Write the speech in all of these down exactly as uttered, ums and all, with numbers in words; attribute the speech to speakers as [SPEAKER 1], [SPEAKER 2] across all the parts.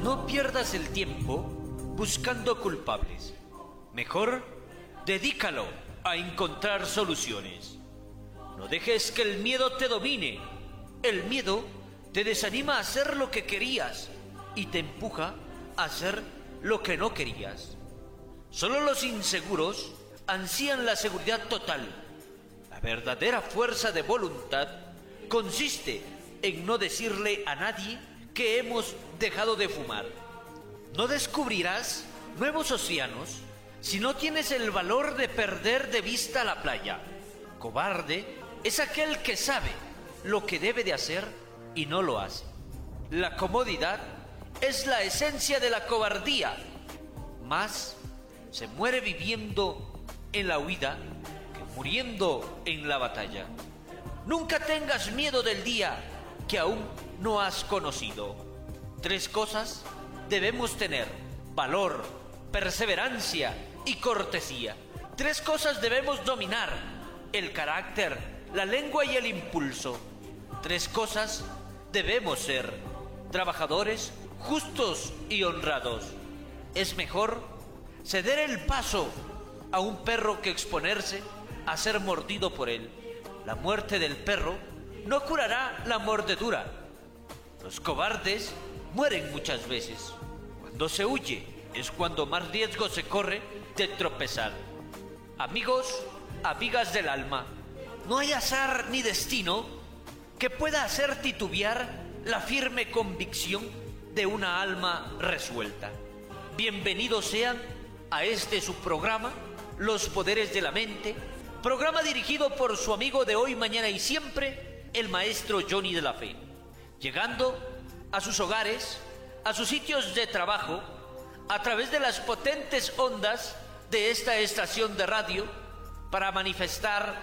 [SPEAKER 1] No pierdas el tiempo buscando culpables. Mejor, dedícalo a encontrar soluciones. No dejes que el miedo te domine. El miedo te desanima a hacer lo que querías y te empuja a hacer lo que no querías. Solo los inseguros ansían la seguridad total. La verdadera fuerza de voluntad consiste en no decirle a nadie que hemos dejado de fumar. No descubrirás nuevos océanos si no tienes el valor de perder de vista la playa. Cobarde es aquel que sabe lo que debe de hacer y no lo hace. La comodidad es la esencia de la cobardía, mas se muere viviendo en la huida que muriendo en la batalla. Nunca tengas miedo del día que aún no has conocido. Tres cosas debemos tener: valor, perseverancia y cortesía. Tres cosas debemos dominar: el carácter, la lengua y el impulso. Tres cosas debemos ser: trabajadores, justos y honrados. Es mejor ceder el paso a un perro que exponerse a ser mordido por él. La muerte del perro no curará la mordedura. Los cobardes mueren muchas veces. Cuando se huye es cuando más riesgo se corre de tropezar. Amigos, amigas del alma, no hay azar ni destino que pueda hacer titubear la firme convicción de una alma resuelta. Bienvenidos sean a este su programa, Los Poderes de la Mente, programa dirigido por su amigo de hoy, mañana y siempre, el maestro Johnny de la Fe, llegando a sus hogares, a sus sitios de trabajo, a través de las potentes ondas de esta estación de radio, para manifestar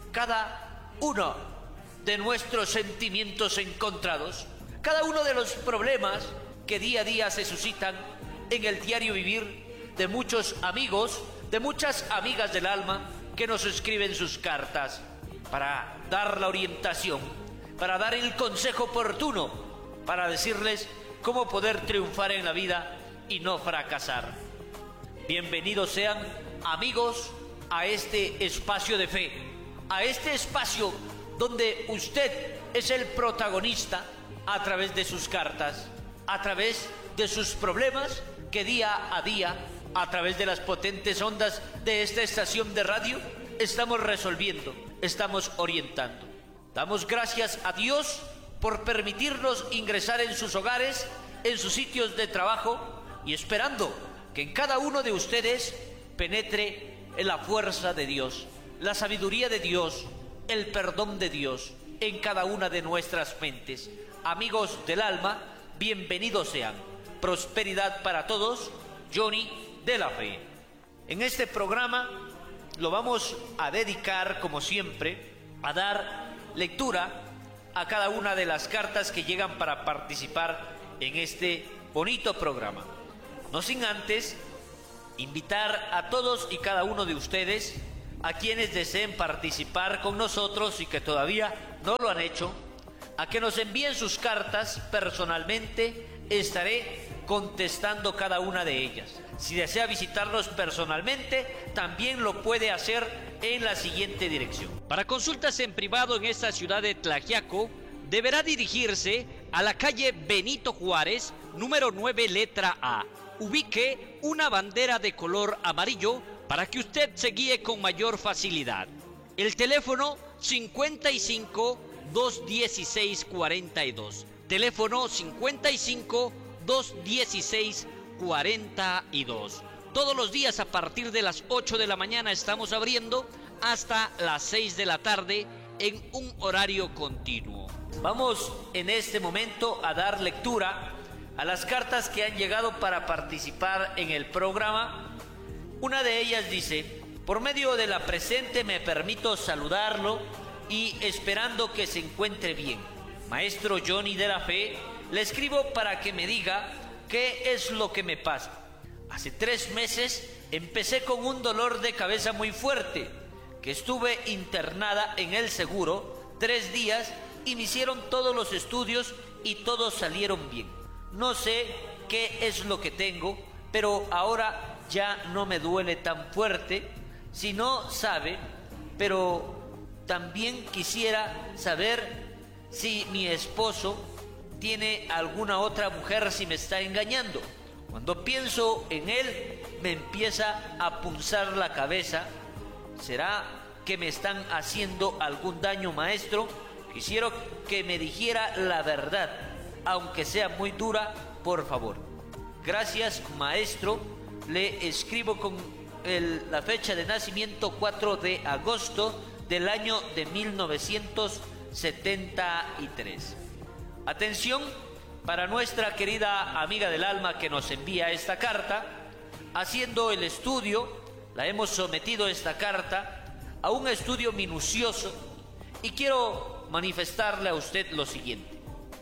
[SPEAKER 1] cada uno de nuestros sentimientos encontrados, cada uno de los problemas que día a día se suscitan en el diario vivir de muchos amigos, de muchas amigas del alma que nos escriben sus cartas para dar la orientación, para dar el consejo oportuno, para decirles cómo poder triunfar en la vida y no fracasar. Bienvenidos sean, amigos, a este espacio de fe, a este espacio donde usted es el protagonista a través de sus cartas, a través de sus problemas que día a día, a través de las potentes ondas de esta estación de radio, estamos resolviendo, estamos orientando. Damos gracias a Dios por permitirnos ingresar en sus hogares, en sus sitios de trabajo, y esperando que en cada uno de ustedes penetre en la fuerza de Dios, la sabiduría de Dios, el perdón de Dios en cada una de nuestras mentes. Amigos del alma, bienvenidos sean. Prosperidad para todos, Johnny de la Fe. En este programa lo vamos a dedicar, como siempre, a dar lectura a cada una de las cartas que llegan para participar en este bonito programa. No sin antes invitar a todos y cada uno de ustedes, a quienes deseen participar con nosotros y que todavía no lo han hecho, a que nos envíen sus cartas personalmente. Estaré contestando cada una de ellas. Si desea visitarnos personalmente, también lo puede hacer en la siguiente dirección. Para consultas en privado en esta ciudad de Tlaxiaco, deberá dirigirse a la calle Benito Juárez, número nueve, letra A. Ubique una bandera de color amarillo para que usted se guíe con mayor facilidad. El teléfono cincuenta y cinco, doscientos dieciséis, cuarenta y dos. Teléfono cincuenta y cinco, doscientos dieciséis, cuarenta y dos. Todos los días a partir de las ocho de la mañana estamos abriendo hasta las seis de la tarde en un horario continuo. Vamos en este momento a dar lectura a las cartas que han llegado para participar en el programa. Una de ellas dice: por medio de la presente me permito saludarlo y esperando que se encuentre bien. Maestro Johnny de la Fe, le escribo para que me diga qué es lo que me pasa. Hace tres meses empecé con un dolor de cabeza muy fuerte, que estuve internada en el seguro tres días y me hicieron todos los estudios y todos salieron bien. No sé qué es lo que tengo, pero ahora ya no me duele tan fuerte. Si no sabe, pero también quisiera saber si mi esposo tiene alguna otra mujer, si me está engañando. Cuando pienso en él, me empieza a punzar la cabeza. ¿Será que me están haciendo algún daño, maestro? Quisiera que me dijera la verdad, aunque sea muy dura, por favor. Gracias, maestro. Le escribo con el, la fecha de nacimiento cuatro de agosto del año de mil novecientos setenta y tres. Atención para nuestra querida amiga del alma que nos envía esta carta. Haciendo el estudio, la hemos sometido esta carta a un estudio minucioso y quiero manifestarle a usted lo siguiente.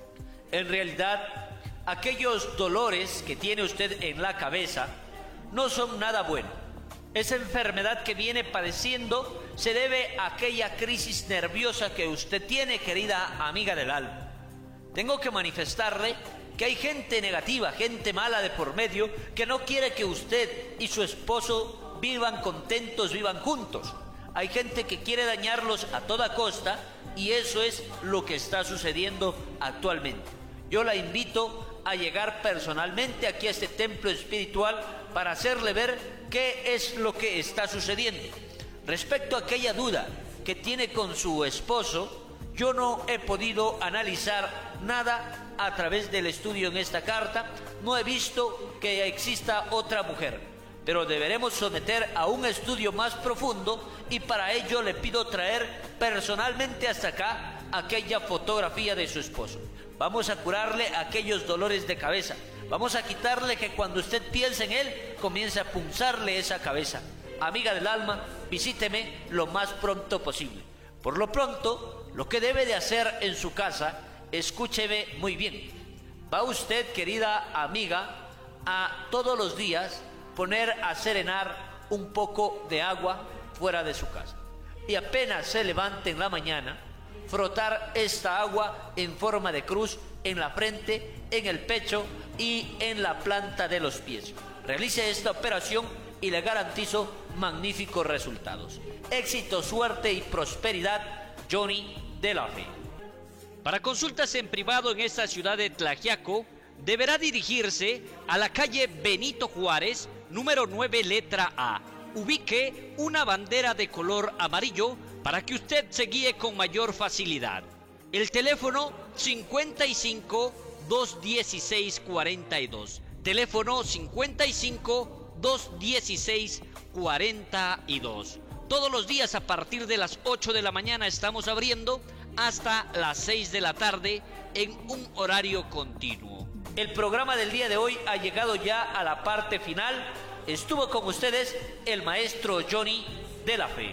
[SPEAKER 1] En realidad, aquellos dolores que tiene usted en la cabeza no son nada bueno. Esa enfermedad que viene padeciendo se debe a aquella crisis nerviosa que usted tiene, querida amiga del alma. Tengo que manifestarle que hay gente negativa, gente mala de por medio, que no quiere que usted y su esposo vivan contentos, vivan juntos. Hay gente que quiere dañarlos a toda costa y eso es lo que está sucediendo actualmente. Yo la invito a llegar personalmente aquí a este templo espiritual para hacerle ver qué es lo que está sucediendo. Respecto a aquella duda que tiene con su esposo, yo no he podido analizar nada a través del estudio en esta carta. No he visto que exista otra mujer, pero deberemos someter a un estudio más profundo y para ello le pido traer personalmente hasta acá aquella fotografía de su esposo. Vamos a curarle aquellos dolores de cabeza. Vamos a quitarle que cuando usted piense en él, comience a punzarle esa cabeza. Amiga del alma, visíteme lo más pronto posible. Por lo pronto, lo que debe de hacer en su casa, escúcheme muy bien. Va usted, querida amiga, a todos los días poner a serenar un poco de agua fuera de su casa. Y apenas se levante en la mañana, frotar esta agua en forma de cruz en la frente, en el pecho y en la planta de los pies. Realice esta operación y le garantizo magníficos resultados. Éxito, suerte y prosperidad, Johnny de la Fe. Para consultas en privado en esta ciudad de Tlaxiaco, deberá dirigirse a la calle Benito Juárez, número nueve, letra A. Ubique una bandera de color amarillo para que usted se guíe con mayor facilidad. El teléfono cincuenta y cinco, doscientos dieciséis, cuarenta y dos. Teléfono cincuenta y cinco, doscientos dieciséis, cuarenta y dos. Todos los días a partir de las ocho de la mañana estamos abriendo hasta las seis de la tarde en un horario continuo. El programa del día de hoy ha llegado ya a la parte final. Estuvo con ustedes el maestro Johnny de la Fe.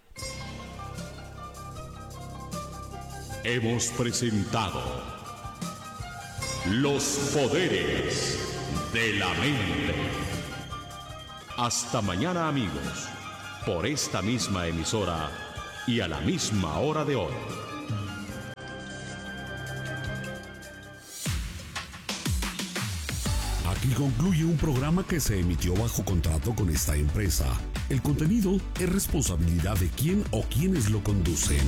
[SPEAKER 2] Hemos presentado Los Poderes de la Mente. Hasta mañana, amigos, por esta misma emisora y a la misma hora de hoy.
[SPEAKER 3] Aquí concluye un programa que se emitió bajo contrato con esta empresa. El contenido es responsabilidad de quien o quienes lo conducen.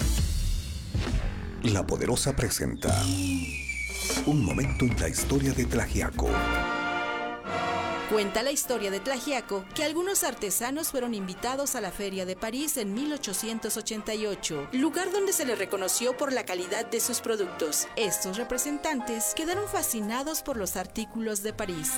[SPEAKER 4] La Poderosa presenta Un momento en la historia de Tlaxiaco.
[SPEAKER 5] Cuenta la historia de Tlaxiaco que algunos artesanos fueron invitados a la Feria de París en mil ochocientos ochenta y ocho, lugar donde se les reconoció por la calidad de sus productos. Estos representantes quedaron fascinados por los artículos de París.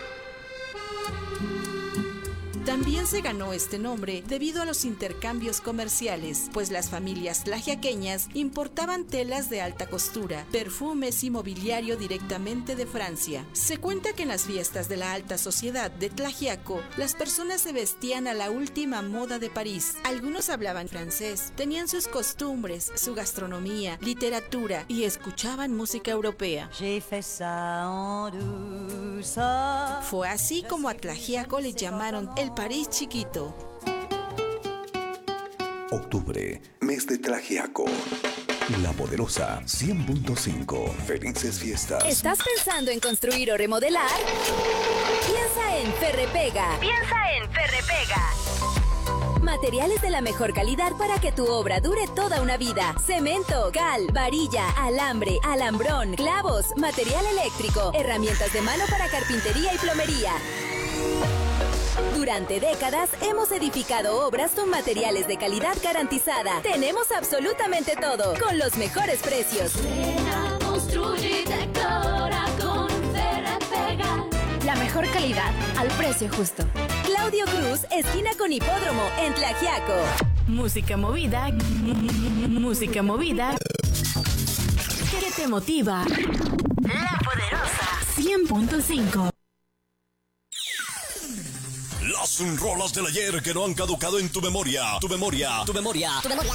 [SPEAKER 5] También se ganó este nombre debido a los intercambios comerciales, pues las familias tlaxiaqueñas importaban telas de alta costura, perfumes y mobiliario directamente de Francia. Se cuenta que en las fiestas de la alta sociedad de Tlaxiaco, las personas se vestían a la última moda de París. Algunos hablaban francés, tenían sus costumbres, su gastronomía, literatura y escuchaban música europea. Fue así como a Tlaxiaco le llamaron el París chiquito.
[SPEAKER 4] Octubre, mes de Tlaxiaco. La Poderosa cien punto cinco. Felices fiestas.
[SPEAKER 6] ¿Estás pensando en construir o remodelar? Piensa en Ferrepega. Piensa en Ferrepega. Materiales de la mejor calidad para que tu obra dure toda una vida. Cemento, cal, varilla, alambre, alambrón, clavos, material eléctrico, herramientas de mano para carpintería y plomería. Durante décadas hemos edificado obras con materiales de calidad garantizada. Tenemos absolutamente todo, con los mejores precios.
[SPEAKER 7] Construye y decora con Ferrepega.
[SPEAKER 6] La mejor calidad al precio justo. Claudio Cruz, esquina con Hipódromo, en Tlaxiaco.
[SPEAKER 8] Música movida, música movida, que te motiva.
[SPEAKER 6] La Poderosa
[SPEAKER 8] cien punto cinco.
[SPEAKER 9] Las rolas del ayer que no han caducado en tu memoria. Tu memoria. Tu memoria. Tu memoria.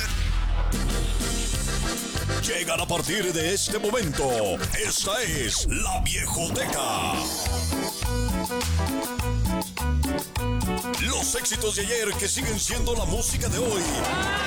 [SPEAKER 9] Llegan a partir de este momento. Esta es La Viejoteca. Los éxitos de ayer que siguen siendo la música de hoy.